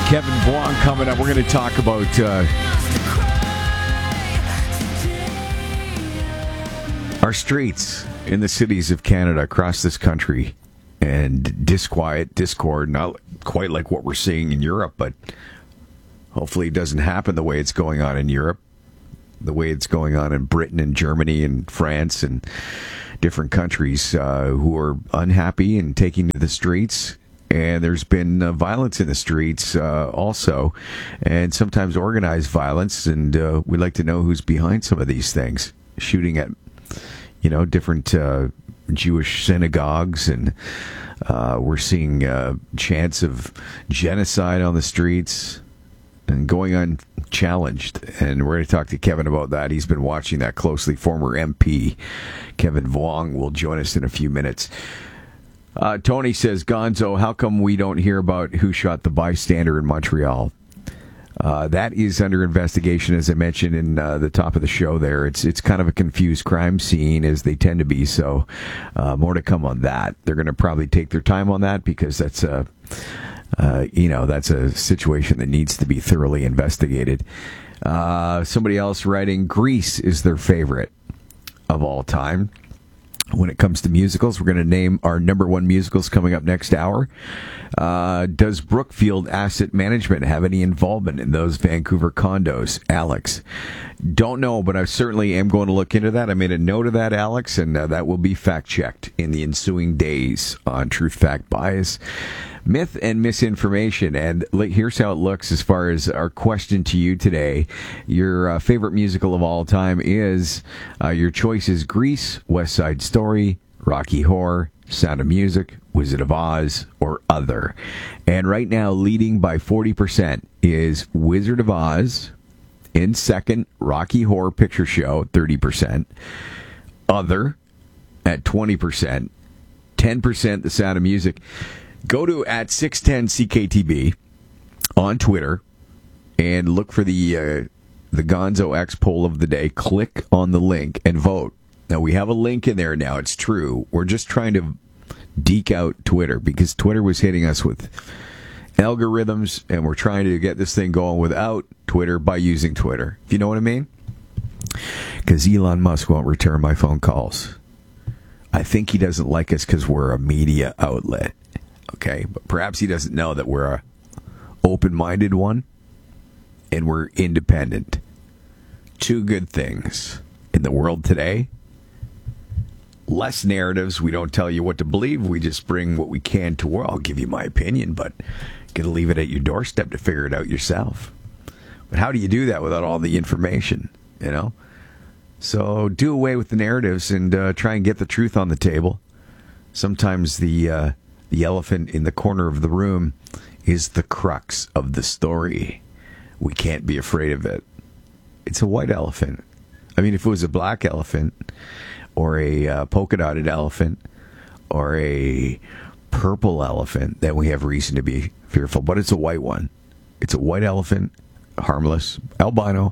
Kevin Vuong coming up. We're going to talk about our streets in the cities of Canada across this country, and discord, not quite like what we're seeing in Europe, but hopefully it doesn't happen the way it's going on in Europe, the way it's going on in Britain and Germany and France and different countries who are unhappy and taking to the streets. And there's been violence in the streets also, and sometimes organized violence. And we'd like to know who's behind some of these things. Shooting at, different Jewish synagogues. And we're seeing chants of genocide on the streets and going unchallenged. And we're going to talk to Kevin about that. He's been watching that closely. Former MP Kevin Vuong will join us in a few minutes. Tony says, Gonzo, how come we don't hear about who shot the bystander in Montreal? That is under investigation, as I mentioned in the top of the show there. It's kind of a confused crime scene, as they tend to be, so more to come on that. They're going to probably take their time on that because that's that's a situation that needs to be thoroughly investigated. Somebody else writing, Grease is their favorite of all time. When it comes to musicals, we're going to name our number one musicals coming up next hour. Does Brookfield Asset Management have any involvement in those Vancouver condos? Alex. Don't know, but I certainly am going to look into that. I made a note of that, Alex, and that will be fact-checked in the ensuing days on Truth, Fact, Bias. Myth and misinformation, and here's how it looks as far as our question to you today. Your favorite musical of all time is, your choice is Grease, West Side Story, Rocky Horror, Sound of Music, Wizard of Oz, or other. And right now, leading by 40% is Wizard of Oz. In second, Rocky Horror Picture Show, 30%. Other at 20%. 10%, The Sound of Music. Go to at 610 CKTB on Twitter and look for the Gonzo X poll of the day. Click on the link and vote. Now, we have a link in there now. It's true. We're just trying to deke out Twitter because Twitter was hitting us with algorithms, and we're trying to get this thing going without Twitter by using Twitter. If you know what I mean? Because Elon Musk won't return my phone calls. I think he doesn't like us because we're a media outlet. Okay, but perhaps he doesn't know that we're a open-minded one and we're independent. Two good things in the world today. Less narratives. We don't tell you what to believe. We just bring what we can to world. I'll give you my opinion, but gotta leave it at your doorstep to figure it out yourself. But how do you do that without all the information, So do away with the narratives and try and get the truth on the table. Sometimes the elephant in the corner of the room is the crux of the story. We can't be afraid of it. It's a white elephant. I mean, if it was a black elephant or a polka-dotted elephant or a purple elephant, then we have reason to be fearful. But it's a white one. It's a white elephant, harmless, albino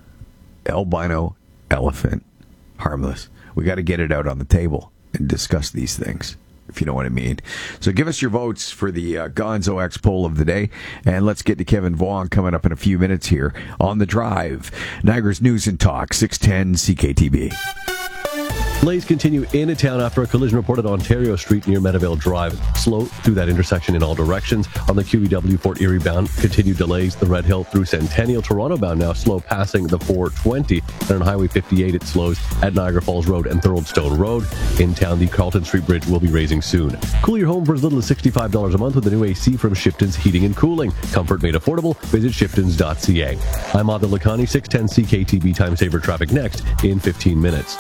elephant, harmless. We got to get it out on the table and discuss these things, if you know what I mean. So give us your votes for the Gonzo X poll of the day. And let's get to Kevin Vuong coming up in a few minutes here on The Drive. Niagara's News and Talk, 610 CKTB. Delays continue in a town after a collision reported on Ontario Street near Meadowvale Drive. Slow through that intersection in all directions. On the QEW Fort Erie bound, continued delays. The Red Hill through Centennial. Toronto bound now slow passing the 420. And on Highway 58, it slows at Niagara Falls Road and Thorold Stone Road. In town, the Carlton Street Bridge will be raising soon. Cool your home for as little as $65 a month with the new AC from Shiftons Heating and Cooling. Comfort made affordable. Visit shiftons.ca. I'm Adil Lakhani, 610 CKTB Time Saver Traffic next in 15 minutes.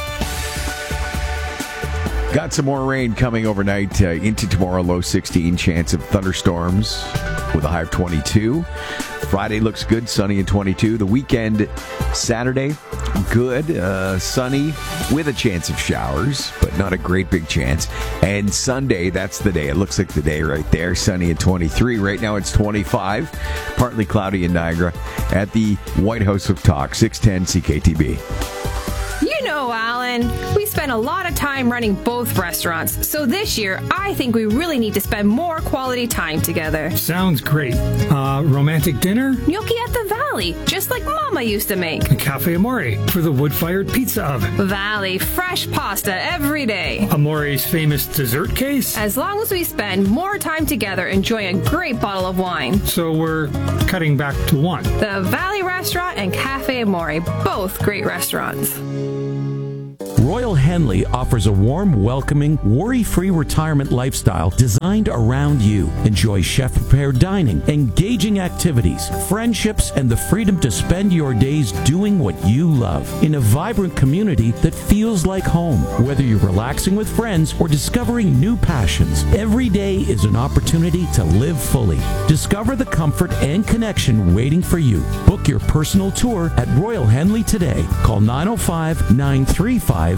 Got some more rain coming overnight into tomorrow, low 16, chance of thunderstorms with a high of 22. Friday looks good, sunny and 22. The weekend, Saturday, good, sunny with a chance of showers, but not a great big chance. And Sunday, that's the day. It looks like the day right there, sunny at 23. Right now it's 25, partly cloudy in Niagara at the White House of Talk, 610 CKTB. You know, Alan, we spend a lot of time running both restaurants, so this year I think we really need to spend more quality time together. Sounds great. Romantic dinner? Gnocchi at the Valley, just like Mama used to make. A Cafe Amore for the wood-fired pizza oven. Valley, fresh pasta every day. Amore's famous dessert case? As long as we spend more time together enjoying a great bottle of wine. So we're cutting back to one. The Valley Restaurant and Cafe Amore, both great restaurants. Royal Henley offers a warm, welcoming, worry-free retirement lifestyle designed around you. Enjoy chef-prepared dining, engaging activities, friendships, and the freedom to spend your days doing what you love in a vibrant community that feels like home. Whether you're relaxing with friends or discovering new passions, every day is an opportunity to live fully. Discover the comfort and connection waiting for you. Book your personal tour at Royal Henley today. Call 905-935-1800.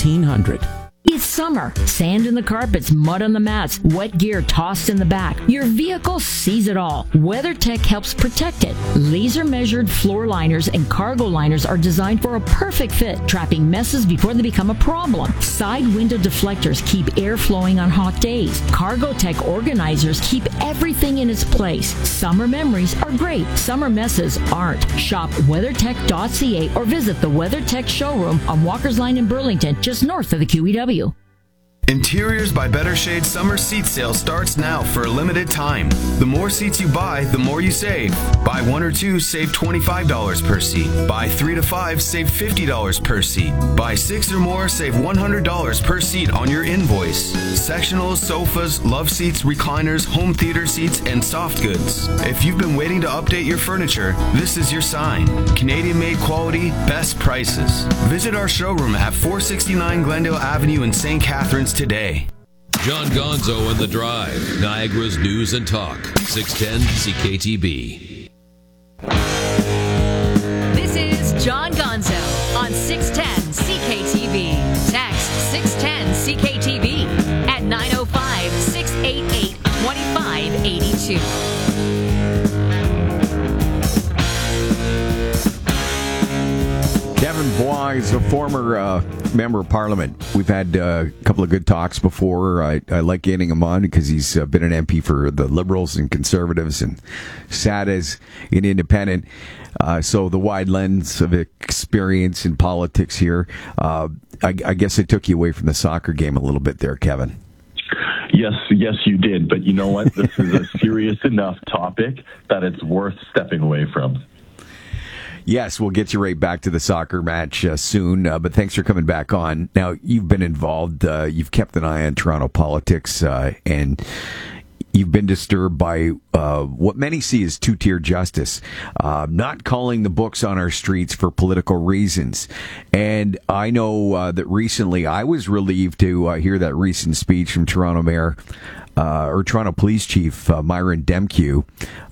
It's summer. Sand in the carpets, mud on the mats, wet gear tossed in the back. Your vehicle sees it all. WeatherTech helps protect it. Laser-measured floor liners and cargo liners are designed for a perfect fit, trapping messes before they become a problem. Side window deflectors keep air flowing on hot days. CargoTech organizers keep everything in its place. Summer memories are great. Summer messes aren't. Shop WeatherTech.ca or visit the WeatherTech showroom on Walker's Line in Burlington, just north of the QEW. Interiors by Better Shade summer seat sale starts now for a limited time. The more seats you buy, the more you save. Buy 1 or 2, save $25 per seat. Buy 3 to 5, save $50 per seat. Buy 6 or more, save $100 per seat on your invoice. Sectionals, sofas, love seats, recliners, home theater seats, and soft goods. If you've been waiting to update your furniture, this is your sign. Canadian-made quality, best prices. Visit our showroom at 469 Glendale Avenue in St. Catharines today. John Gonzo and The Drive, Niagara's News and Talk, 610 CKTB. This is John Gonzo on 610 CKTB. Text 610 CKTB at 905-688-2582. Kevin Bois is a former member of Parliament. We've had a couple of good talks before. I like getting him on because he's been an MP for the Liberals and Conservatives and sat as an independent. So the wide lens of experience in politics here. I guess I took you away from the soccer game a little bit there, Kevin. Yes, you did. But you know what? This is a serious enough topic that it's worth stepping away from. Yes, we'll get you right back to the soccer match soon, but thanks for coming back on. Now, you've been involved, you've kept an eye on Toronto politics, and you've been disturbed by what many see as two-tier justice, not calling the books on our streets for political reasons. And I know that recently I was relieved to hear that recent speech from Toronto Mayor, or Toronto Police Chief Myron Demkiw.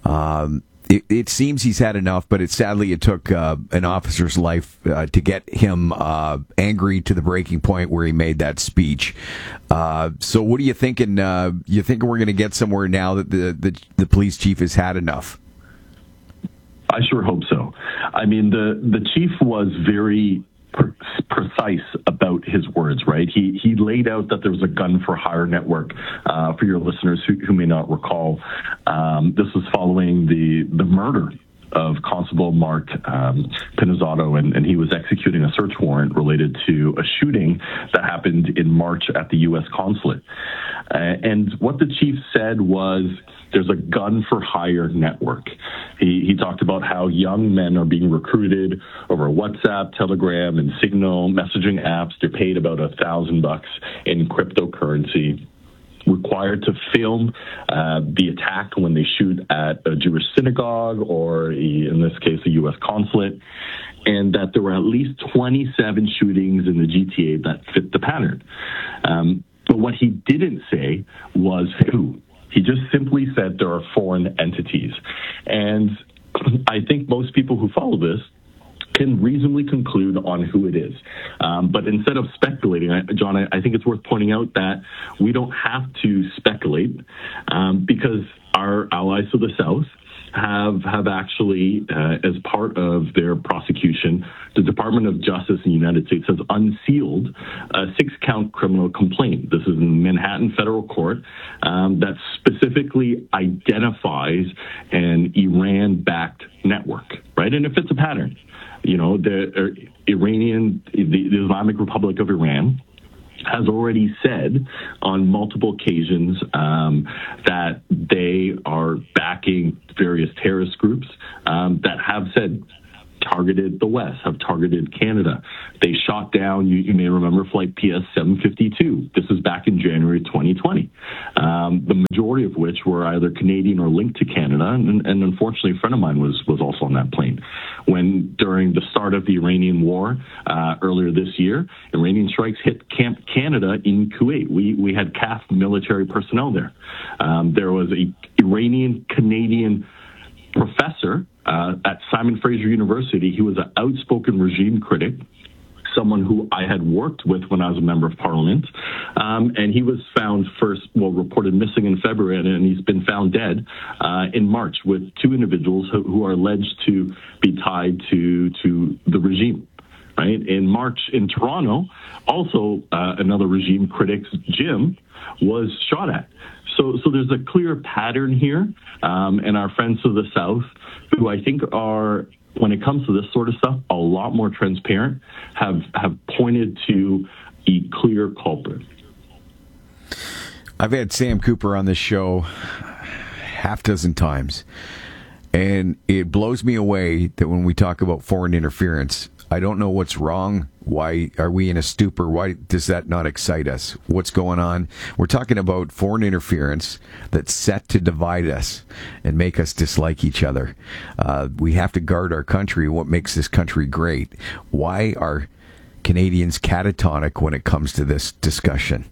It seems he's had enough, but sadly it took an officer's life to get him angry to the breaking point where he made that speech. So what are you thinking? You think we're going to get somewhere now that the police chief has had enough? I sure hope so. I mean, the chief was very precise about his words, right? He laid out that there was a gun for hire network. For your listeners who may not recall, this was following the murder of Constable Mark Pinizzato, and he was executing a search warrant related to a shooting that happened in March at the U.S. consulate. And what the chief said was, there's a gun for hire network. He talked about how young men are being recruited over WhatsApp, Telegram, and Signal messaging apps. They're paid about $1,000 in cryptocurrency, required to film the attack when they shoot at a Jewish synagogue or, in this case, a U.S. consulate, and that there were at least 27 shootings in the GTA that fit the pattern. But what he didn't say was who. He just simply said there are foreign entities. And I think most people who follow this can reasonably conclude on who it is. But instead of speculating, John, I think it's worth pointing out that we don't have to speculate because our allies to the south have actually, as part of their prosecution, the Department of Justice in the United States has unsealed a 6-count criminal complaint. This is in Manhattan federal court that specifically identifies an Iran-backed network, right? And if it's a pattern, the Islamic Republic of Iran has already said on multiple occasions that they are backing various terrorist groups that have said targeted the West, have targeted Canada. They shot down, you may remember, Flight PS-752. This is back in January 2020. The majority of which were either Canadian or linked to Canada, and unfortunately a friend of mine was also on that plane. When during the start of the Iranian war earlier this year, Iranian strikes hit Camp Canada in Kuwait. We had CAF military personnel there. There was a Iranian-Canadian professor at Simon Fraser University. He was an outspoken regime critic, someone who I had worked with when I was a member of parliament. And he was found reported missing in February, and he's been found dead in March with 2 individuals who are alleged to be tied to the regime. Right? In March in Toronto, also another regime critic's gym was shot at. So there's a clear pattern here, and our friends to the south, who I think are, when it comes to this sort of stuff, a lot more transparent, have pointed to a clear culprit. I've had Sam Cooper on this show half dozen times, and it blows me away that when we talk about foreign interference, I don't know what's wrong. Why are we in a stupor? Why does that not excite us? What's going on? We're talking about foreign interference that's set to divide us and make us dislike each other. We have to guard our country, what makes this country great. Why are Canadians catatonic when it comes to this discussion?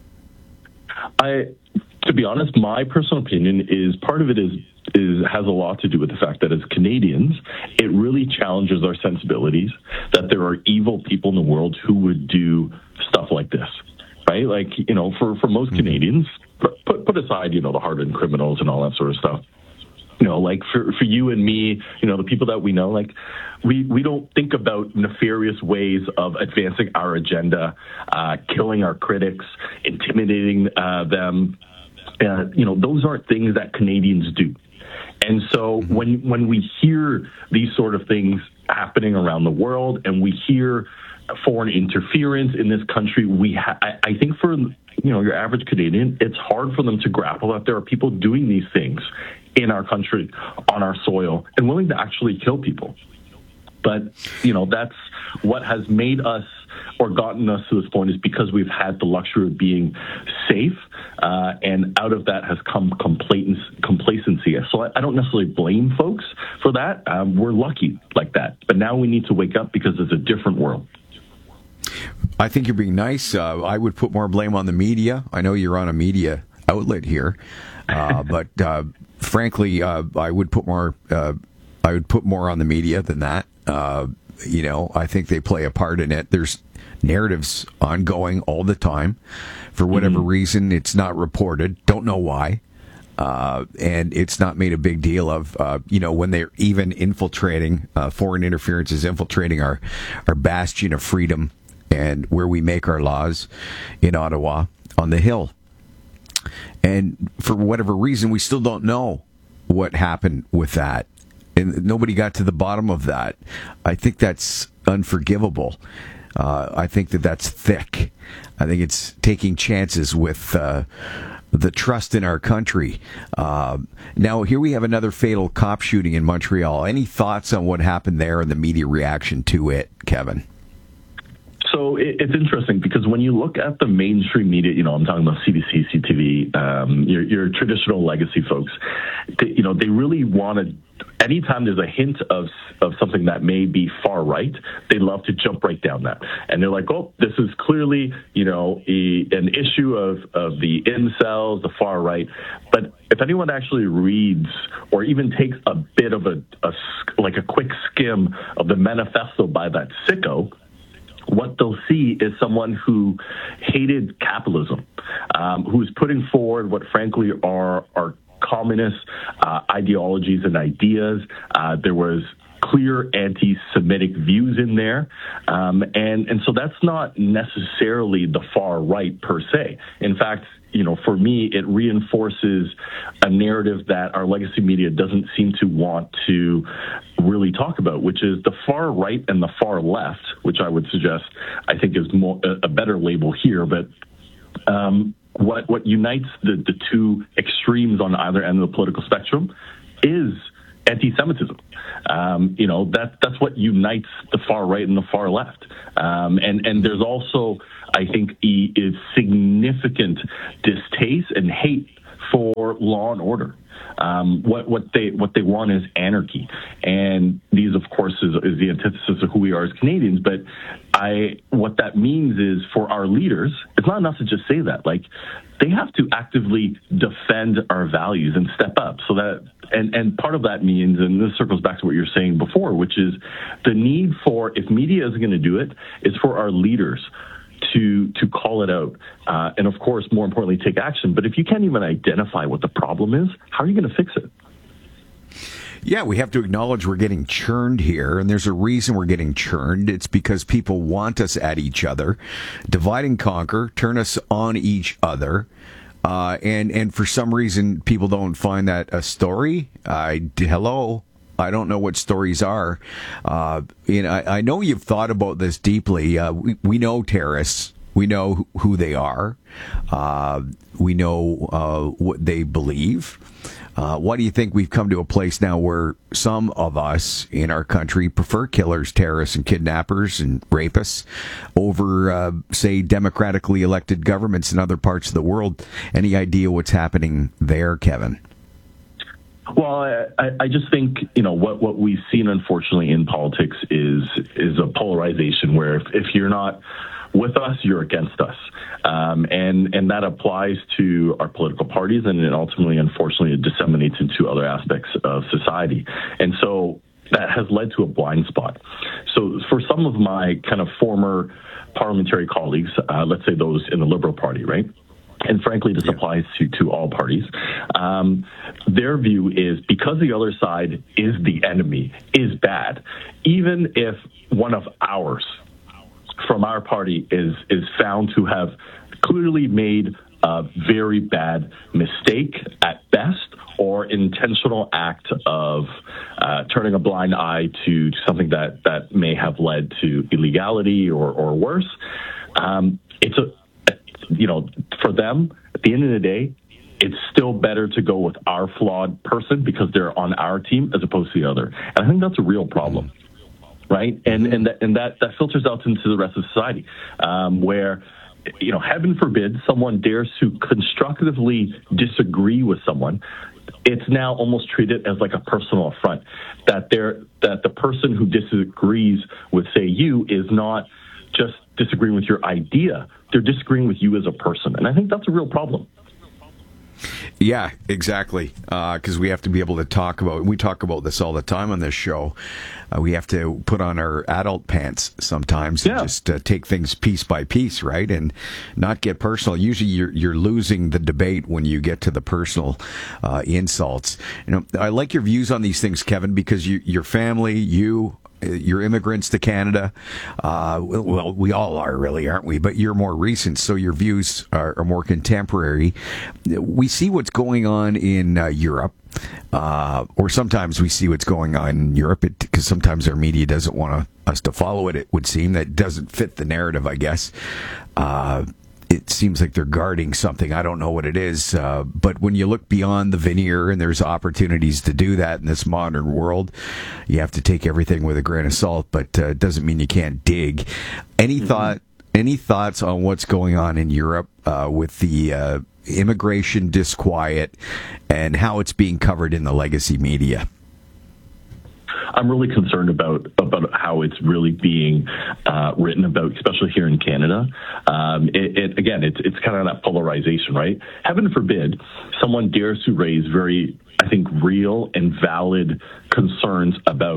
To be honest, my personal opinion is part of it has a lot to do with the fact that as Canadians, it really challenges our sensibilities that there are evil people in the world who would do stuff like this, right? Like, for most Canadians, put aside, the hardened criminals and all that sort of stuff. Like for you and me, the people that we know, like we don't think about nefarious ways of advancing our agenda, killing our critics, intimidating them. Those aren't things that Canadians do. And so when we hear these sort of things happening around the world and we hear foreign interference in this country, I think for your average Canadian, it's hard for them to grapple that there are people doing these things in our country, on our soil, and willing to actually kill people. But, that's what has made us or gotten us to this point, is because we've had the luxury of being safe, and out of that has come complacency. So I don't necessarily blame folks for that. We're lucky like that. But now we need to wake up because it's a different world. I think you're being nice. I would put more blame on the media. I know you're on a media outlet here, but frankly, I would put more on the media than that. I think they play a part in it. There's narratives ongoing all the time. For whatever reason, it's not reported. Don't know why. And it's not made a big deal of, when they're even infiltrating, foreign interference is infiltrating our bastion of freedom and where we make our laws in Ottawa on the Hill. And for whatever reason, we still don't know what happened with that. And nobody got to the bottom of that. I think that's unforgivable. I think that's thick. I think it's taking chances with the trust in our country. Now, here we have another fatal cop shooting in Montreal. Any thoughts on what happened there and the media reaction to it, Kevin? So it's interesting because when you look at the mainstream media, I'm talking about CBC, CTV, your traditional legacy folks, they really want to, anytime there's a hint of something that may be far right, they love to jump right down that. And they're like, oh, this is clearly, an issue of the incels, the far right. But if anyone actually reads or even takes a bit of a quick skim of the manifesto by that sicko, what they'll see is someone who hated capitalism, who's putting forward what frankly are communist ideologies and ideas. There was clear anti-Semitic views in there. And so that's not necessarily the far right per se. In fact, for me, it reinforces a narrative that our legacy media doesn't seem to want to really talk about, which is the far right and the far left, which I would suggest I think is a better label here. But what unites the two extremes on either end of the political spectrum is anti-Semitism. That's what unites the far right and the far left. And there's also, I think, a significant distaste and hate for law and order. What they want is anarchy, and these, of course, is the antithesis of who we are as Canadians. But what that means is for our leaders, it's not enough to just say that. Like, they have to actively defend our values and step up. So that, and part of that means, and this circles back to what you were saying before, which is the need for, if media isn't going to do it, is for our leaders to call it out, and of course, more importantly, take action. But if you can't even identify what the problem is, how are you going to fix it? Yeah, we have to acknowledge we're getting churned here, and there's a reason we're getting churned. It's because people want us at each other, divide and conquer, turn us on each other. And for some reason, people don't find that a story. Hello. I don't know what stories are. I know you've thought about this deeply. We know terrorists. We know who they are. We know what they believe. Why do you think we've come to a place now where some of us in our country prefer killers, terrorists, and kidnappers and rapists over, say, democratically elected governments in other parts of the world? Any idea what's happening there, Kevin? Well, I just think, what we've seen, unfortunately, in politics is a polarization where if you're not with us, you're against us. And that applies to our political parties, and it ultimately, unfortunately, it disseminates into other aspects of society. And so that has led to a blind spot. So for some of my kind of former parliamentary colleagues, let's say those in the Liberal Party, right? And frankly, this applies to all parties. Their view is because the other side is the enemy, is bad, even if one of ours from our party is found to have clearly made a very bad mistake at best, or intentional act of turning a blind eye to something that may have led to illegality or worse. For them, at the end of the day, it's still better to go with our flawed person because they're on our team as opposed to the other. And I think that's a real problem, right? And that filters out into the rest of society, where, heaven forbid, someone dares to constructively disagree with someone. It's now almost treated as like a personal affront, that the person who disagrees with, say, you is not just disagreeing with your idea, they're disagreeing with you as a person. And I think that's a real problem. Yeah, exactly. Because we have to be able to talk about, we talk about this all the time on this show. We have to put on our adult pants sometimes and just take things piece by piece, right? And not get personal. Usually you're losing the debate when you get to the personal insults. I like your views on these things, Kevin, because your family, you're immigrants to Canada. Well, we all are, really, aren't we? But you're more recent, so your views are more contemporary. We see what's going on in Europe, or sometimes we see what's going on in Europe because sometimes our media doesn't want us to follow it. It would seem that doesn't fit the narrative, I guess. It seems like they're guarding something. I don't know what it is. But when you look beyond the veneer, and there's opportunities to do that in this modern world, you have to take everything with a grain of salt, but it doesn't mean you can't dig. Any thoughts on what's going on in Europe with the immigration disquiet and how it's being covered in the legacy media? I'm really concerned about how it's really being written about, especially here in Canada. It's kind of that polarization, right? Heaven forbid someone dares to raise very, I think, real and valid concerns about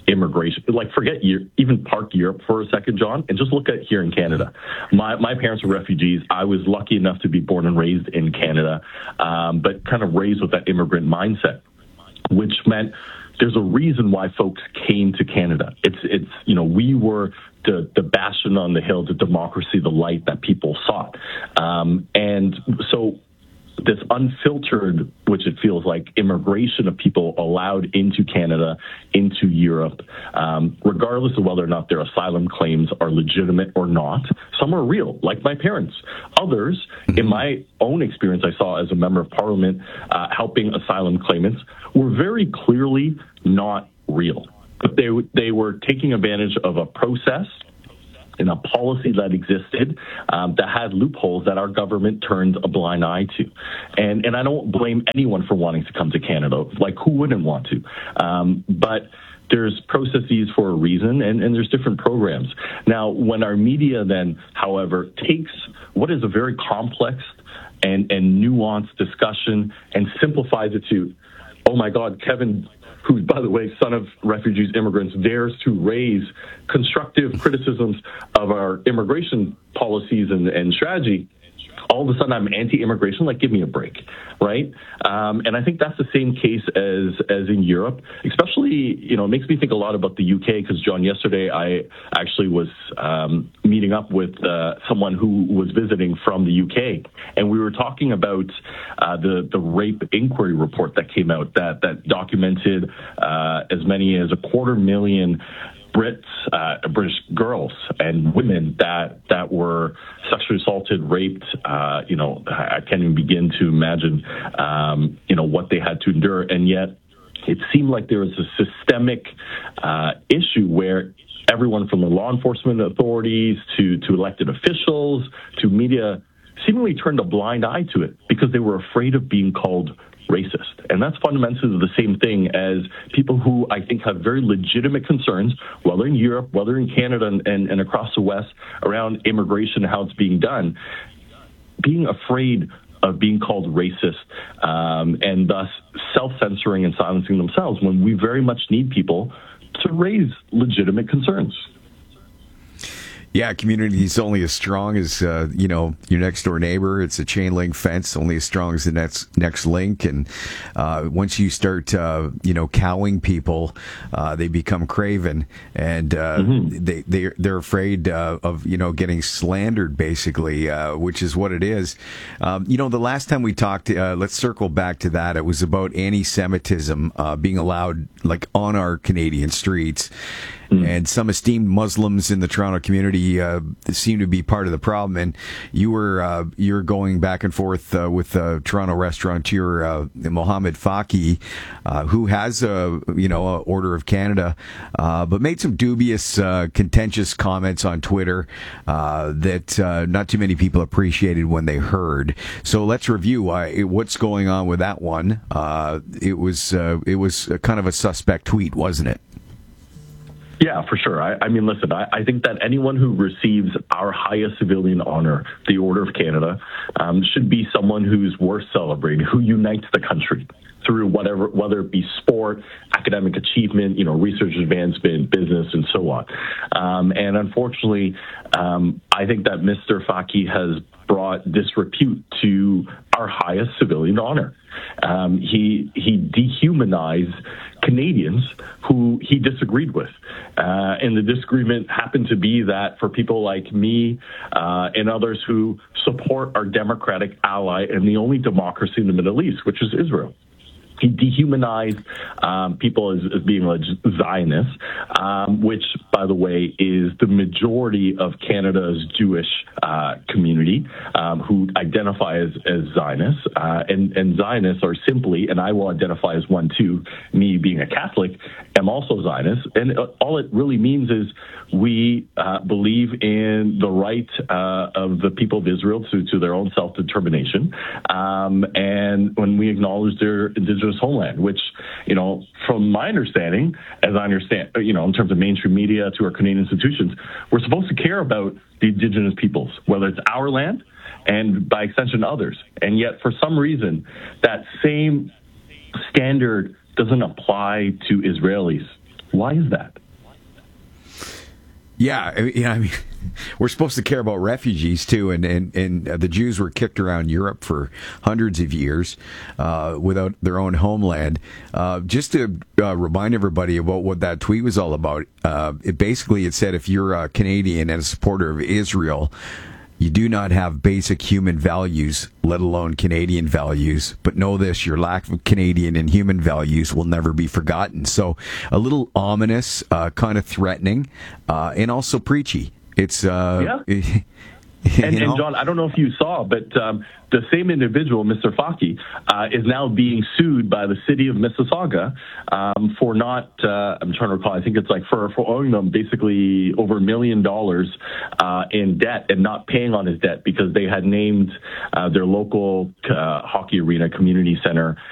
immigration. Like, forget even park Europe for a second, John, and just look at here in Canada. My parents were refugees. I was lucky enough to be born and raised in Canada, but kind of raised with that immigrant mindset, which meant there's a reason why folks came to Canada. It's we were the bastion on the hill, the democracy, the light that people sought. And so this unfiltered, which it feels like, immigration of people allowed into Canada, into Europe, regardless of whether or not their asylum claims are legitimate or not. Some are real, like my parents. Others, in my own experience, I saw as a member of parliament helping asylum claimants, were very clearly not real. But they were taking advantage of a process in a policy that existed that had loopholes that our government turned a blind eye to. And I don't blame anyone for wanting to come to Canada. Like, who wouldn't want to? But there's processes for a reason, and there's different programs. Now, when our media then, however, takes what is a very complex and nuanced discussion and simplifies it to, oh my God, Kevin, who, by the way, son of refugees, immigrants, dares to raise constructive criticisms of our immigration policies and strategy, all of a sudden I'm anti-immigration. Like, give me a break, right? And I think that's the same case as in Europe. Especially, it makes me think a lot about the UK, because, John, yesterday I actually was meeting up with someone who was visiting from the UK, and we were talking about the rape inquiry report that came out that documented as many as 250,000 British girls and women that were sexually assaulted, raped. I can't even begin to imagine, what they had to endure. And yet it seemed like there was a systemic issue where everyone from the law enforcement authorities to elected officials to media seemingly turned a blind eye to it because they were afraid of being called racist. And that's fundamentally the same thing as people who I think have very legitimate concerns, whether in Europe, whether in Canada and across the West, around immigration and how it's being done, being afraid of being called racist and thus self-censoring and silencing themselves when we very much need people to raise legitimate concerns. Yeah, community is only as strong as, your next door neighbor. It's a chain link fence, only as strong as the next link. And once you start, cowing people, they become craven, and they're afraid of getting slandered, basically, which is what it is. The last time we talked, let's circle back to that. It was about anti-Semitism being allowed, like, on our Canadian streets. And some esteemed Muslims in the Toronto community seem to be part of the problem. And you're going back and forth with Toronto restaurateur Mohammed Faki, who has a Order of Canada, but made some dubious, contentious comments on Twitter that not too many people appreciated when they heard. So let's review what's going on with that one. It was kind of a suspect tweet, wasn't it? Yeah, for sure. I mean, listen, I think that anyone who receives our highest civilian honor, the Order of Canada, should be someone who's worth celebrating, who unites the country through whether it be sport, academic achievement, research advancement, business, and so on. And unfortunately, I think that Mr. Faki has brought disrepute to our highest civilian honor. He dehumanized Canadians who he disagreed with. And the disagreement happened to be that for people like me and others who support our democratic ally and the only democracy in the Middle East, which is Israel. He dehumanized people as being like Zionists, which, by the way, is the majority of Canada's Jewish community who identify as Zionists. And Zionists are simply, and I will identify as one too, me being a Catholic, am also Zionist. And all it really means is we believe in the right of the people of Israel to their own self-determination. And when we acknowledge their indigenous homeland, which, from my understanding, as I understand, in terms of mainstream media to our Canadian institutions, we're supposed to care about the indigenous peoples, whether it's our land and by extension others. And yet, for some reason, that same standard doesn't apply to Israelis. Why is that? Yeah, I mean, we're supposed to care about refugees too, and the Jews were kicked around Europe for hundreds of years without their own homeland. Just to remind everybody about what that tweet was all about, it said if you're a Canadian and a supporter of Israel, you do not have basic human values, let alone Canadian values. But know this, your lack of Canadian and human values will never be forgotten. So a little ominous, kind of threatening, and also preachy. It's, And John, I don't know if you saw, but the same individual, Mr. Faki, is now being sued by the city of Mississauga for not, I'm trying to recall, I think it's like for owing them basically over $1 million in debt and not paying on his debt because they had named their local hockey arena community center